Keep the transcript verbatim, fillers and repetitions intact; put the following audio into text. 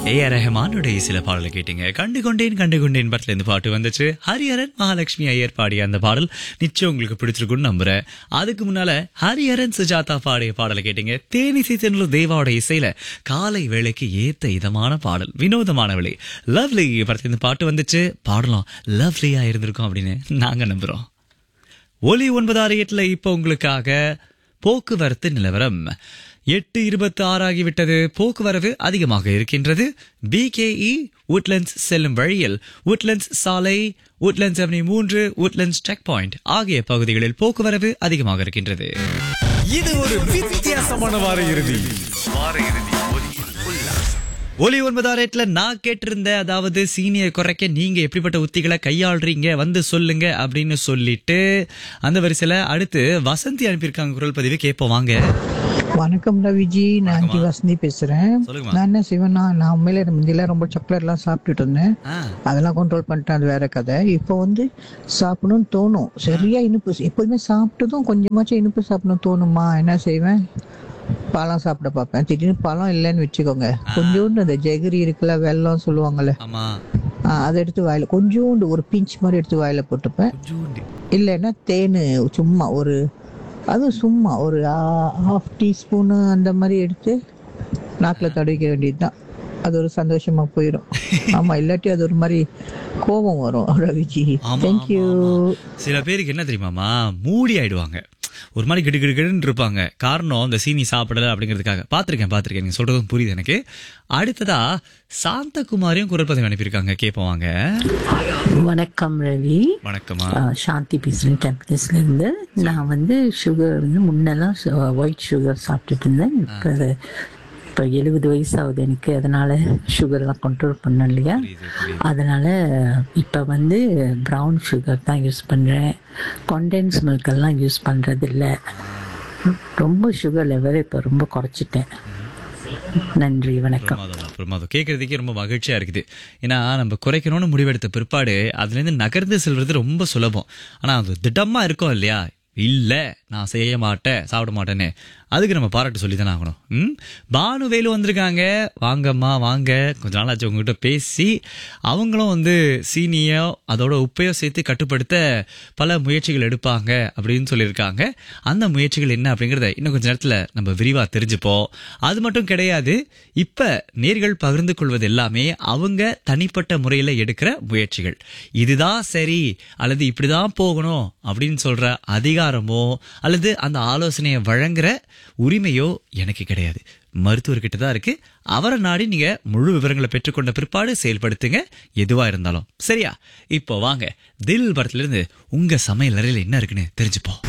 A R ரஹ்மானுடைய சில பாடலை கேட்டீங்க. கண்டு கொண்டேன் கண்டு கொண்டேன் படத்துல இருந்து பாட்டு வந்துச்சு. ஹரிஹரன் மகாலட்சுமி ஐயர் பாடிய அந்த பாடல் நிச்சயம் உங்களுக்கு பிடிச்சிருக்குன்னு நம்புறேன். அதுக்கு முன்னால ஹரிஹரன் சுஜாதா பாடிய பாடலை கேட்டீங்க. தேனிசை தென்னலூர் தேவாவோட இசையில காலை வேளைக்கு ஏத்த இதமான பாடல், வினோதமான விலை லவ்லி படத்துல இருந்து பாட்டு வந்துச்சு. பாடலாம் லவ்லியா இருந்திருக்கும் அப்படின்னு நாங்க நம்புறோம். ஒலி ஒன்பது ஆறு எட்டுல இப்ப உங்களுக்காக போக்குவரத்து நிலவரம். எட்டு இருபத்தி ஆறு ஆகிவிட்டது. போக்குவரவு அதிகமாக இருக்கின்றது. பிகேஇ உட்லண்ட்ஸ் செல்லும் வழியில் உட்லண்ட்ஸ் சாலை, உட்லண்ட்ஸ் அவனி மூன்று, உட்லண்ட்ஸ் செக் பாயிண்ட் ஆகிய பகுதிகளில் போக்குவரவு அதிகமாக இருக்கின்றது. இது ஒரு வித்தியாசமான வார இறுதி. வார இறுதி ஒலி ஒன்பதாயிரம் எட்டுல நான் கேட்டிருந்த, அதாவது சீனியர் குறைக்க நீங்க எப்படிப்பட்ட உத்திகளை கையாளுறீங்க வந்து சொல்லுங்க அப்படின்னு சொல்லிட்டு அந்த வரிசையில அடுத்து வசந்தி அனுப்பியிருக்காங்க குரல் பதிவு. கேட்போம் வாங்க. வணக்கம் ரவிஜி, நான் ஆண்டி வசந்தி பேசுறேன். சொல்லுங்கம்மா. நான் என்ன செய்வேன்னா, நான் உண்மையில முந்தில ரொம்ப சாக்லேட் எல்லாம் சாப்பிட்டுட்டு இருந்தேன். ஆ, அதெல்லாம் கண்ட்ரோல் பண்ணிட்டேன், அது வேற கதை. இப்போ வந்து சாப்பிடணும்னு தோணும், சரியா இனிப்பு. எப்போதுமே சாப்பிட்டதும் கொஞ்சமாச்சும் இனிப்பு சாப்பிடணும் தோணுமா, என்ன செய்வேன், பழம் சாப்பிட பார்ப்பேன். திடீர்னு பழம் இல்லைன்னு வச்சுக்கோங்க, கொஞ்சோண்டு அந்த ஜெகரி இருக்குல்ல, வெல்லம் சொல்லுவாங்கல்ல, ஆமா, ஆஹ் அதை எடுத்து வாயில கொஞ்சோண்டு ஒரு பிஞ்ச் மாதிரி எடுத்து வாயில போட்டுப்பேன். கொஞ்சூண்டு. இல்லைன்னா தேன் சும்மா ஒரு, அது சும்மா ஒரு ஹாஃப் டீஸ்பூனு அந்த மாதிரி எடுத்து நாக்கில் தடவிக்க வேண்டியதுதான். அது ஒரு சந்தோஷமா போயிடும். ஆமா, இல்லாட்டி அது ஒரு மாதிரி கோபம் வரும் ரவிஜி. ஆமா, தேங்க்யூ. ஆமா, ஆமா. சில பேருக்கு என்ன தெரியுமாமா, மூடி ஆயிடுவாங்க, ஒரு மாதிரி கிடு கிடு கிடுன்னு இருப்பாங்க. காரணம் இந்த சீனி சாப்பிடல அப்படிங்கிறதுக்காக. பாத்திருக்கேன் பாத்திருக்கேன் நீங்க சொல்றதும் புரியுது எனக்கு. அடுத்ததா சாந்தகுமாரியும் குரல் பதிவு அனுப்பியிருக்காங்க. கேட்போம் வாங்க. வணக்கம் ரவி. வணக்கமா. ஆ, சாந்தி பேசுகிறேன் டெம்பரேஸ்ல இருந்து. நான் வந்து சுகர் வந்து முன்னெல்லாம் ஒயிட் சுகர் சாப்பிட்டுட்டு இருந்தேன். இப்போ இப்போ எழுபது வயசாகுது எனக்கு, அதனால சுகர்லாம் கண்ட்ரோல் பண்ண இல்லையா, புரியுது, புரியுது. அதனால இப்போ வந்து ப்ரௌன் சுகர் தான் யூஸ் பண்ணுறேன். கண்டென்ஸ் மில்கெல்லாம் யூஸ் பண்ணுறது இல்லை. ரொம்ப சுகர் லெவல் இப்போ ரொம்ப குறைச்சிட்டேன். நன்றி, வணக்கம். பிரமாதம், பிரமாதம். கேட்கறதுக்கே ரொம்ப மகிழ்ச்சியா இருக்குது. ஏன்னா நம்ம குறைக்கணும்னு முடிவெடுத்த பிற்பாடு அதுல இருந்து நகர்ந்து செல்வது ரொம்ப சுலபம். ஆனா அது திடமா இருக்கும் இல்லையா, இல்ல நான் செய்ய மாட்டேன் சாப்பிட மாட்டேன்னு, அதுக்கு நம்ம பாராட்டு சொல்லி தானே ஆகணும். ம் பானு வேலு வந்திருக்காங்க. வாங்கம்மா வாங்க. கொஞ்ச நாள் ஆச்சு உங்ககிட்ட பேசி. அவங்களும் வந்து சீனியோ அதோட உப்பையோ சேர்த்து கட்டுப்படுத்த பல முயற்சிகள் எடுப்பாங்க அப்படின்னு சொல்லியிருக்காங்க. அந்த முயற்சிகள் என்ன அப்படிங்கிறத இன்னும் கொஞ்ச நேரத்தில் நம்ம விரிவாக தெரிஞ்சுப்போம். அது மட்டும் கிடையாது, இப்ப நேர்கள் பகிர்ந்து கொள்வது எல்லாமே அவங்க தனிப்பட்ட முறையில் எடுக்கிற முயற்சிகள். இதுதான் சரி அல்லது இப்படிதான் போகணும் அப்படின்னு சொல்ற அதிகாரமோ அல்லது அந்த ஆலோசனையை வழங்குற உரிமையோ எனக்கு கிடையாது. மருத்துவர்கிட்ட தான் இருக்கு. அவரை நாடி நீங்க முழு விவரங்களை பெற்றுக்கொண்ட பிற்பாடு செயல்படுத்துங்க, எதுவா இருந்தாலும். சரியா? இப்போ வாங்க, தில் படத்துல இருந்து உங்க சமையல் அறையில் என்ன இருக்குன்னு தெரிஞ்சுப்போம்.